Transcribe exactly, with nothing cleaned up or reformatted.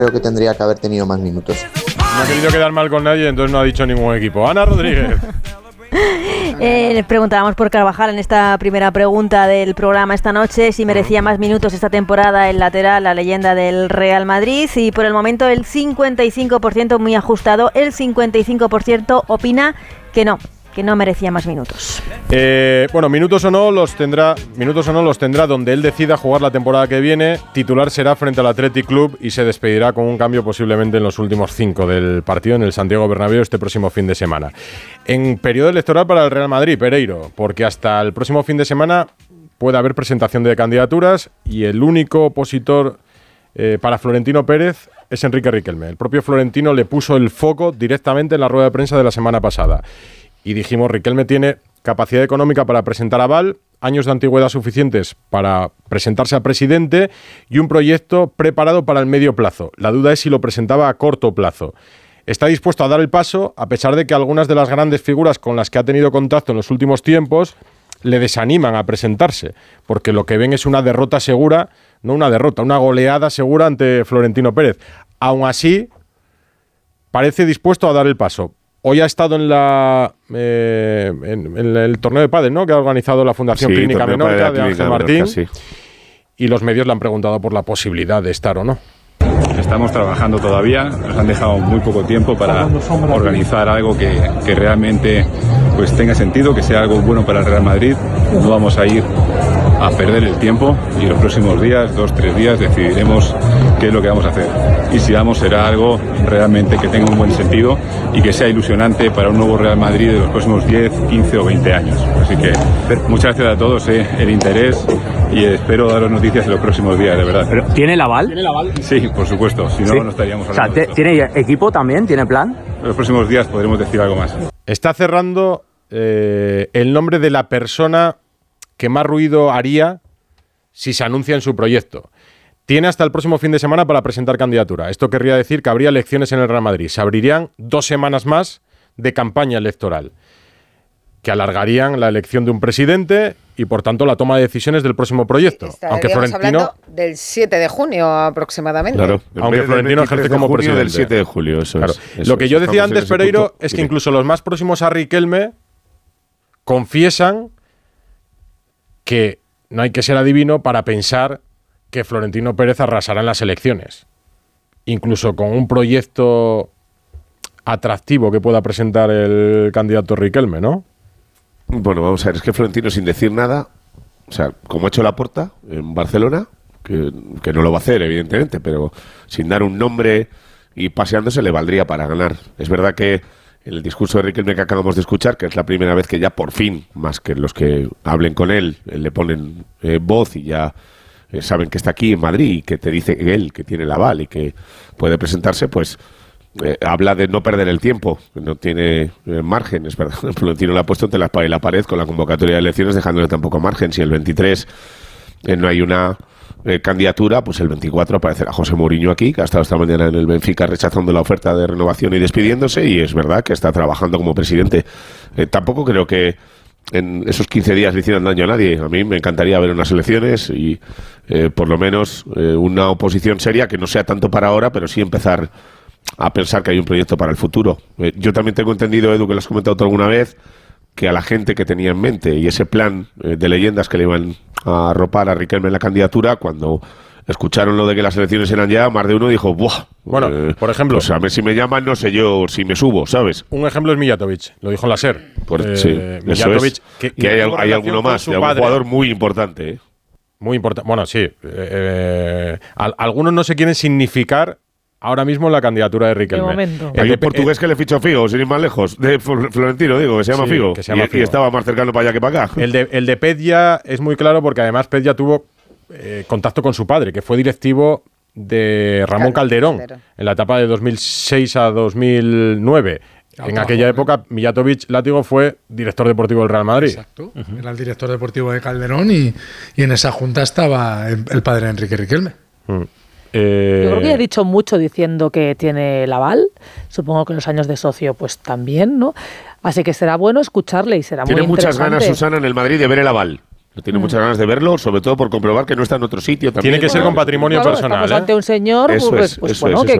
creo que tendría que haber tenido más minutos. No ha querido quedar mal con nadie, entonces no ha dicho ningún equipo. Ana Rodríguez. Eh, les preguntábamos por Carvajal en esta primera pregunta del programa esta noche si merecía más minutos esta temporada el lateral, la leyenda del Real Madrid, y por el momento el cincuenta y cinco por ciento, muy ajustado, el cincuenta y cinco por ciento opina que no, que no merecía más minutos. Eh, bueno, minutos o no los tendrá, minutos o no los tendrá donde él decida jugar la temporada que viene. Titular será frente al Athletic Club y se despedirá con un cambio posiblemente en los últimos cinco del partido en el Santiago Bernabéu este próximo fin de semana. En periodo electoral para el Real Madrid, Pereiro, porque hasta el próximo fin de semana puede haber presentación de candidaturas y el único opositor eh, para Florentino Pérez es Enrique Riquelme. El propio Florentino le puso el foco directamente en la rueda de prensa de la semana pasada. Y dijimos, Riquelme tiene capacidad económica para presentar aval, años de antigüedad suficientes para presentarse a presidente y un proyecto preparado para el medio plazo. La duda es si lo presentaba a corto plazo. Está dispuesto a dar el paso, a pesar de que algunas de las grandes figuras con las que ha tenido contacto en los últimos tiempos le desaniman a presentarse, porque lo que ven es una derrota segura, no una derrota, una goleada segura ante Florentino Pérez. Aún así, parece dispuesto a dar el paso. Hoy ha estado en la eh, en, en el torneo de pádel, ¿no?, que ha organizado la Fundación sí, Clínica Menorca de, de Ángel Martín. Menorca, sí. Y los medios le han preguntado por la posibilidad de estar o no. Estamos trabajando todavía, nos han dejado muy poco tiempo para organizar algo que, que realmente pues tenga sentido, que sea algo bueno para el Real Madrid. No vamos a ir a perder el tiempo y los próximos días, dos, tres días, decidiremos qué es lo que vamos a hacer. Y si vamos, será algo realmente que tenga un buen sentido y que sea ilusionante para un nuevo Real Madrid de los próximos diez, quince o veinte años. Así que muchas gracias a todos, eh, el interés, y espero daros noticias en los próximos días, de verdad. ¿Pero tiene el aval? ¿Tiene el aval? Sí, por supuesto, si no, ¿sí? No estaríamos hablando. O sea, ¿tiene equipo también? ¿Tiene plan? En los próximos días podremos decir algo más. Está cerrando eh, el nombre de la persona que más ruido haría si se anuncia en su proyecto. Tiene hasta el próximo fin de semana para presentar candidatura. Esto querría decir que habría elecciones en el Real Madrid. Se abrirían dos semanas más de campaña electoral, que alargarían la elección de un presidente y, por tanto, la toma de decisiones del próximo proyecto. Aunque Florentino, hablando del siete de junio aproximadamente. Claro, aunque Florentino ejerce como de presidente. Del siete de julio, eso claro. es. Eso Lo que es, yo decía antes, Pereiro, punto. es que incluso los más próximos a Riquelme confiesan que no hay que ser adivino para pensar que Florentino Pérez arrasará en las elecciones. Incluso con un proyecto atractivo que pueda presentar el candidato Riquelme, ¿no? Bueno, vamos a ver, es que Florentino, sin decir nada, o sea, como ha hecho Laporta en Barcelona, que, que no lo va a hacer, evidentemente, pero sin dar un nombre y paseándose le valdría para ganar. Es verdad que el discurso de Riquelme que acabamos de escuchar, que es la primera vez que ya por fin, más que los que hablen con él, le ponen eh, voz y ya eh, saben que está aquí en Madrid y que te dice él que tiene el aval y que puede presentarse, pues eh, habla de no perder el tiempo, no tiene eh, margen, es verdad. Florentino le ha puesto entre la espada y la pared con la convocatoria de elecciones, dejándole tampoco margen. Si el veintitrés eh, no hay una Eh, candidatura, pues el veinticuatro aparecerá José Mourinho aquí, que ha estado esta mañana en el Benfica rechazando la oferta de renovación y despidiéndose, y es verdad que está trabajando como presidente. Eh, tampoco creo que en esos quince días le hicieran daño a nadie. A mí me encantaría ver unas elecciones y eh, por lo menos eh, una oposición seria, que no sea tanto para ahora, pero sí empezar a pensar que hay un proyecto para el futuro. Eh, yo también tengo entendido, Edu, que lo has comentado tú alguna vez, que a la gente que tenía en mente y ese plan eh, de leyendas que le iban a arropar a Riquelme en la candidatura, cuando escucharon lo de que las elecciones eran ya, más de uno dijo, ¡buah! Bueno, eh, por ejemplo... Pues a ver, si me llaman, no sé yo si me subo, ¿sabes? Un ejemplo es Mijatovic, lo dijo en la SER. Por, eh, sí, Mijatovic, es, que, que hay, hay alguno más, de un jugador muy importante. ¿eh? Muy importante, bueno, sí. Eh, eh, al, algunos no se quieren significar ahora mismo en la candidatura de Riquelme. De momento. Hay un portugués que le fichó Figo, sin ir más lejos, de Florentino, digo, que se llama sí, Figo, que se llama y, Figo. Y estaba más cercano para allá que para acá. El de, el de Pedja es muy claro porque además Pedja tuvo eh, contacto con su padre, que fue directivo de Ramón Calderón, Calderón en la etapa de dos mil seis a dos mil nueve. En Otra aquella joven. época, Mijatovic Látigo fue director deportivo del Real Madrid. Exacto, uh-huh. Era el director deportivo de Calderón y, y en esa junta estaba el, el padre de Enrique Riquelme. Mm. Eh... Yo creo que ha dicho mucho diciendo que tiene el aval. Supongo que los años de socio pues también, ¿no? Así que será bueno escucharle y será tiene muy muchas interesante. ganas, Susana, en el Madrid de ver el aval. Tiene muchas ganas de verlo, sobre todo por comprobar que no está en otro sitio también. Tiene que ser con patrimonio Claro, personal. Estamos ¿eh? ante un señor Eso pues, es, pues eso bueno, es, que, eso